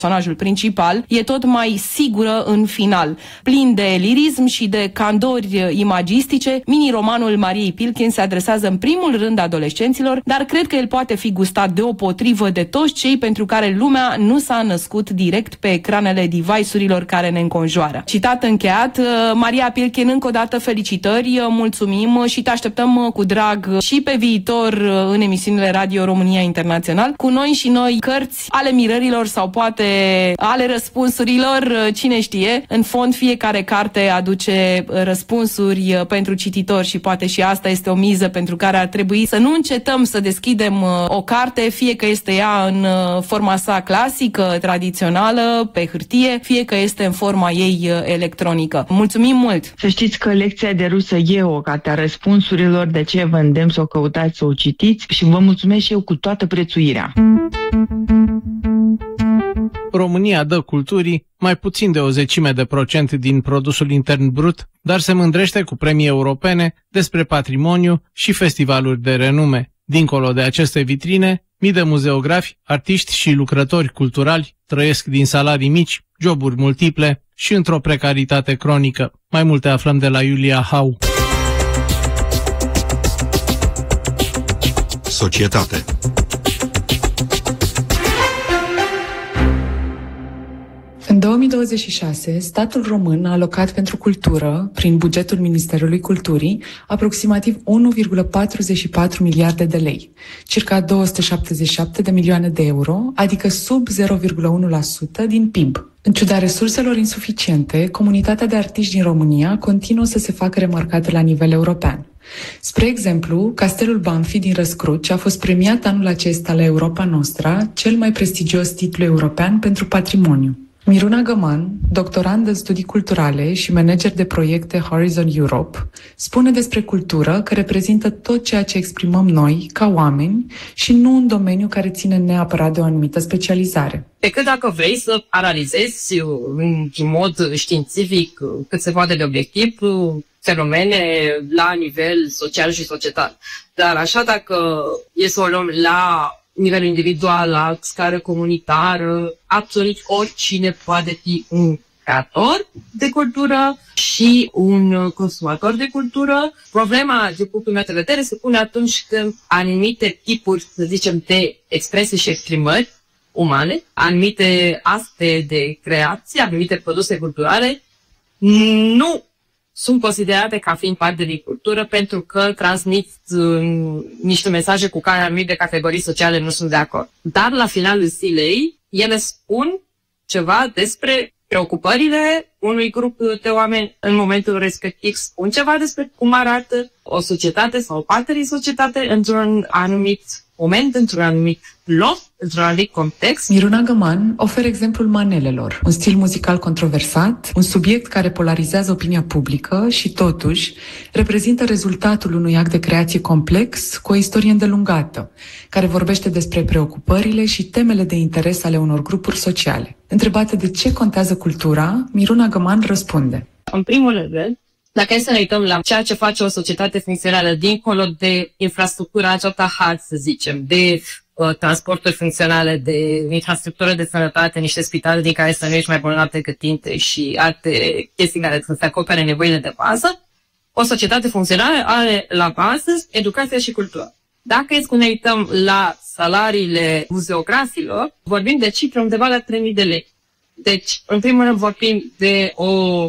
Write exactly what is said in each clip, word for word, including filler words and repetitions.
personajul principal, e tot mai sigură în final. Plin de lirism și de candori imagistice, mini-romanul Mariei Pilkin se adresează în primul rând adolescenților, dar cred că el poate fi gustat deopotrivă de toți cei pentru care lumea nu s-a născut direct pe ecranele device-urilor care ne înconjoară. Citat încheiat, Maria Pilkin, încă o dată felicitări, mulțumim și te așteptăm cu drag și pe viitor în emisiunile Radio România Internațional, cu noi și noi cărți ale mirărilor sau poate ale răspunsurilor, cine știe. În fond, fiecare carte aduce răspunsuri pentru cititori și poate și asta este o miză pentru care ar trebui să nu încetăm să deschidem o carte, fie că este ea în forma sa clasică, tradițională, pe hârtie, fie că este în forma ei electronică. Mulțumim mult! Să știți că lecția de rusă e o carte a răspunsurilor, de ce vă îndemn să o căutați, să o citiți și vă mulțumesc și eu cu toată prețuirea. România dă culturii mai puțin de o zecime de procent din produsul intern brut, dar se mândrește cu premii europene despre patrimoniu și festivaluri de renume. Dincolo de aceste vitrine, mii de muzeografi, artiști și lucrători culturali trăiesc din salarii mici, joburi multiple și într-o precaritate cronică. Mai multe aflăm de la Iulia Hau. Societate. În două mii douăzeci și șase, statul român a alocat pentru cultură, prin bugetul Ministerului Culturii, aproximativ unu virgulă patruzeci și patru miliarde de lei, circa două sute șaptezeci și șapte de milioane de euro, adică sub zero virgulă unu la sută din P I B. În ciuda resurselor insuficiente, comunitatea de artiști din România continuă să se facă remarcată la nivel european. Spre exemplu, Castelul Banfi din Răscruci a fost premiat anul acesta la Europa Nostra, cel mai prestigios titlu european pentru patrimoniu. Miruna Găman, doctorand în studii culturale și manager de proiecte Horizon Europe, spune despre cultură că reprezintă tot ceea ce exprimăm noi, ca oameni, și nu un domeniu care ține neapărat de o anumită specializare. Decât dacă vrei să analizezi în mod științific cât se poate de obiectiv fenomene la nivel social și societal. Dar așa dacă e să o luăm la nivel individual, la scară comunitară, absolut oricine poate fi un creator de cultură și un consumator de cultură. Problema, din punctul meu de vedere, se pune atunci când anumite tipuri, să zicem, de expresii și exprimări umane, anumite aspecte de creație, anumite produse culturale, nu sunt considerate ca fiind parte din cultură pentru că transmit uh, niște mesaje cu care anumite categorii sociale nu sunt de acord. Dar la finalul zilei, ele spun ceva despre preocupările unui grup de oameni în momentul respectiv, spun ceva despre cum arată o societate sau o parte din societate într-un anumit moment, într-un anumit loc, într-un anumit context. Miruna Găman oferă exemplul manelelor, un stil muzical controversat, un subiect care polarizează opinia publică și, totuși, reprezintă rezultatul unui act de creație complex cu o istorie îndelungată, care vorbește despre preocupările și temele de interes ale unor grupuri sociale. Întrebată de ce contează cultura, Miruna Găman răspunde. În primul rând, dacă e să ne uităm la ceea ce face o societate funcțională dincolo de infrastructura aceasta hard, să zicem, de uh, transporturi funcționale, de infrastructură de sănătate, niște spitale din care să nu ești mai bolnav decât tinte și alte chestii care să se acopere nevoile de bază, o societate funcțională are la bază educația și cultura. Dacă e să ne uităm la salariile muzeografilor, vorbim de cifre undeva la trei mii de lei. Deci, în primul rând, vorbim de o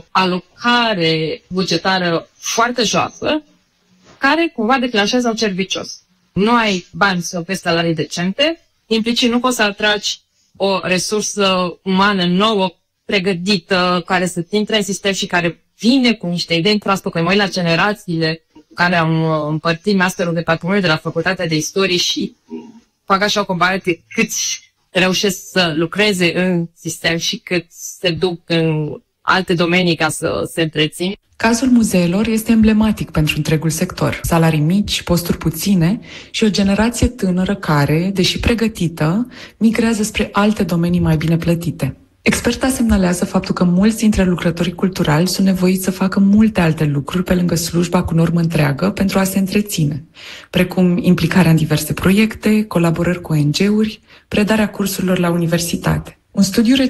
alocare bugetară foarte joasă, care cumva declanșează un cerc vicios. Nu ai bani să oferi salarii decente, implicit nu poți să atragi o resursă umană nouă, pregătită, care să intre în sistem și care vine cu niște idei proaspăt, că mai la generațiile care am împărțit masterul de patrimoniu de la Facultatea de Istorie și fac așa o comparație câți reușesc să lucreze în sistem și cât se duc în alte domenii ca să se întrețin. Cazul muzeelor este emblematic pentru întregul sector. Salarii mici, posturi puține și o generație tânără care, deși pregătită, migrează spre alte domenii mai bine plătite. Experta semnalează faptul că mulți dintre lucrătorii culturali sunt nevoiți să facă multe alte lucruri pe lângă slujba cu normă întreagă pentru a se întreține, precum implicarea în diverse proiecte, colaborări cu O N G-uri, predarea cursurilor la universitate. Un studiu